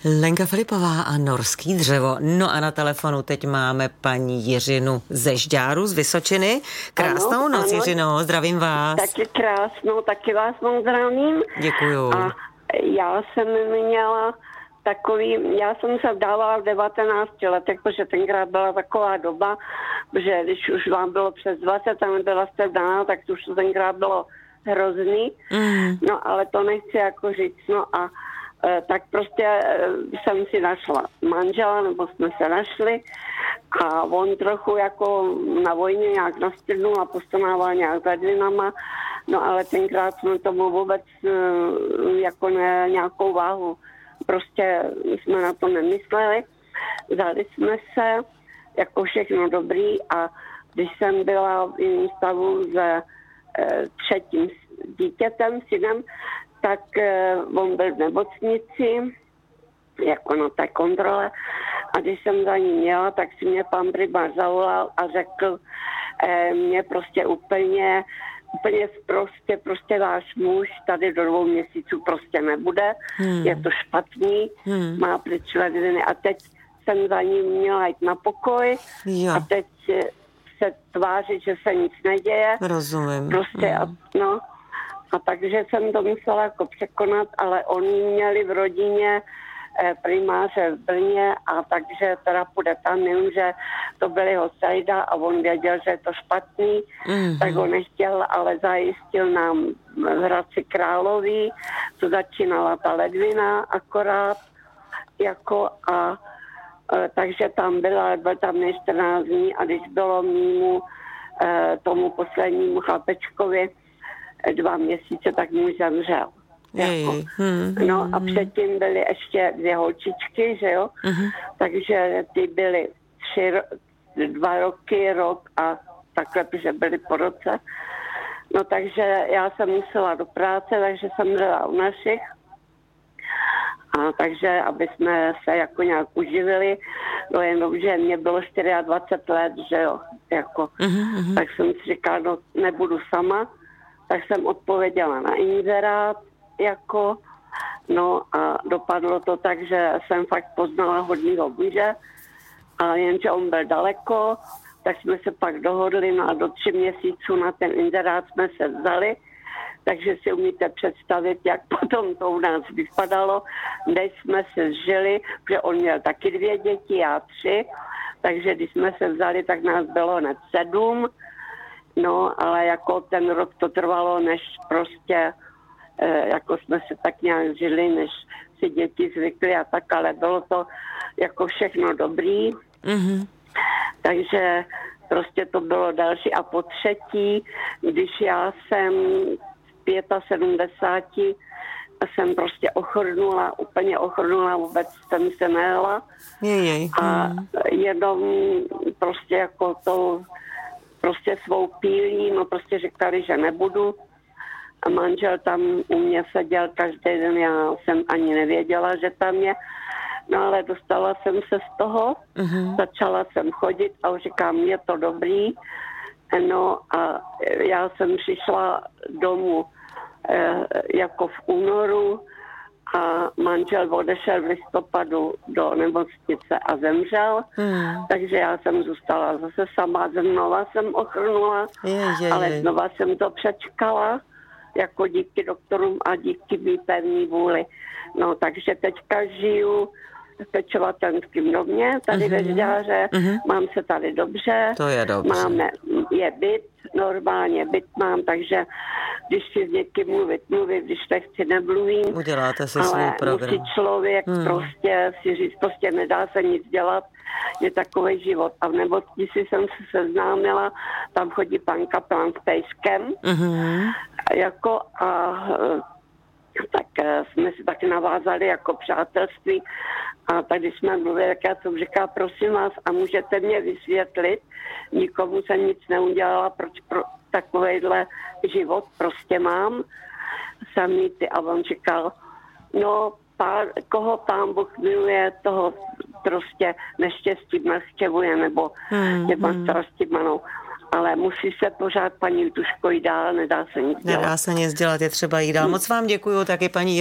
Lenka Filipová a Norský dřevo. No a na telefonu teď máme paní Jiřinu ze Žďáru z Vysočiny. Krásnou noc, Jiřino, zdravím vás. Taky krásnou, taky vás moc zdravím. Děkuju. A já jsem měla já jsem se vdávala v 19 letech, protože tenkrát byla taková doba, že když už vám bylo přes 20 a nebyla jste vdána, tak to už tenkrát bylo hrozný. No ale to nechci jako říct. No a tak prostě jsem si našla manžela, nebo jsme se našli a on trochu jako na vojně nějak nastydnul a postanával nějak za dvinama, no ale tenkrát jsme tomu vůbec jako nějakou váhu, prostě jsme na to nemysleli, vzali jsme se jako všechno dobrý a když jsem byla v jiném stavu se třetím dítětem, synem, tak on byl v nemocnici, jako na té kontrole. A když jsem za ní měla, tak si mě pan primář zavolal a řekl mě prostě úplně prostě váš muž tady do 2 měsíců prostě nebude. Je to špatný, má pryč ledviny. A teď jsem za ním měla jít na pokoj a teď se tvářit, že se nic neděje. Rozumím. Prostě a takže jsem to musela jako překonat, ale oni měli v rodině primáře v Brně a takže teda půjde tam, jenomže to byl jeho sejda a on věděl, že je to špatný, tak ho nechtěl, ale zajistil nám v Hradci Králové, co začínala ta ledvina akorát, jako takže tam byl tam 14 dní a když bylo mýmu tomu poslednímu chlapečkovi 2 měsíce, tak muž zemřel. Jako. No a předtím byly ještě 2 holčičky, že jo? Takže ty byly 2 roky, rok a takhle, protože byly po roce. No takže já jsem musela do práce, takže jsem byla u našich. A takže, aby jsme se jako nějak uživili, no jenom, že mě bylo 24 let, že jo, jako. Tak jsem si říkala, no nebudu sama, tak jsem odpověděla na inzerát, jako, no a dopadlo to tak, že jsem fakt poznala hodnýho muže, a jenže on byl daleko, tak jsme se pak dohodli, no a do 3 měsíců na ten inzerát jsme se vzali, takže si umíte představit, jak potom to u nás vypadalo, než jsme se zžili, protože on měl taky 2 děti, já 3, takže když jsme se vzali, tak nás bylo hned 7, no ale jako ten rok to trvalo, než prostě jako jsme se tak nějak žili, než si děti zvykly a tak, ale bylo to jako všechno dobrý. Takže prostě to bylo další. A po třetí, když já jsem v 75 jsem prostě úplně ochrnula, vůbec jsem se nejela. A jenom prostě jako to prostě svou pílí, no prostě říkali, že nebudu. A manžel tam u mě seděl každý den, já jsem ani nevěděla, že tam je. No ale dostala jsem se z toho, začala jsem chodit a už říkám, je to dobrý. No a já jsem přišla domů jako v únoru a manžel odešel v listopadu do nemocnice a zemřel. Takže já jsem zůstala zase sama, znova jsem ochrnula, ale znova jsem to přečkala, jako díky doktorům a díky mý pevný vůli. No, takže teďka žiju v pečovatelském domě, tady ve Žďáře, mám se tady dobře. To je dobře. Je byt, normálně byt mám, takže když si s někým mluvím, když nechci, nemluvím. Uděláte si svůj program. Ale musí člověk prostě si říct, prostě nedá se nic dělat, je takový život. A v nemocnici jsem se seznámila, tam chodí pan kaplan s pejskem, jako tak jsme si taky navázali jako přátelství a tak když jsme mluvili, tak já jsem říkala, prosím vás, a můžete mě vysvětlit, nikomu jsem nic neudělala, proč takovejhle život prostě mám samý ty. A on říkal, no koho pán Bůh miluje, toho prostě neštěstí navštěvuje nebo těma starostima, no. Ale musí se pořád, paní Tuško, jít dál, nedá se nic dělat. Nedá se nic dělat, je třeba jít dál. Moc vám děkuju taky, paní